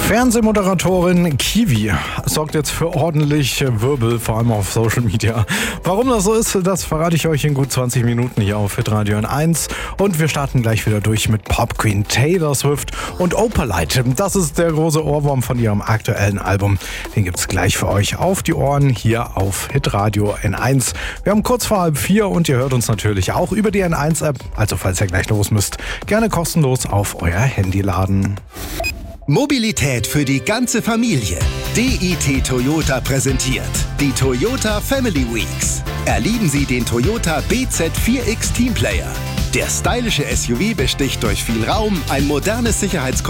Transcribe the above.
Fernsehmoderatorin Kiwi sorgt jetzt für ordentlich Wirbel, vor allem auf Social Media. Warum das so ist, das verrate ich euch in gut 20 Minuten hier auf Hitradio N1. Und wir starten gleich wieder durch mit Pop Queen Taylor Swift und Opalite. Das ist der große Ohrwurm von ihrem aktuellen Album. Den gibt's gleich für euch auf die Ohren hier auf Hitradio N1. Wir haben kurz vor 3:30 und ihr hört uns natürlich auch über die N1-App. Also falls ihr gleich los müsst, gerne kostenlos auf euer Handy laden. Mobilität für die ganze Familie. DIT Toyota präsentiert die Toyota Family Weeks. Erleben Sie den Toyota BZ4X Teamplayer. Der stylische SUV besticht durch viel Raum, ein modernes Sicherheitskonzept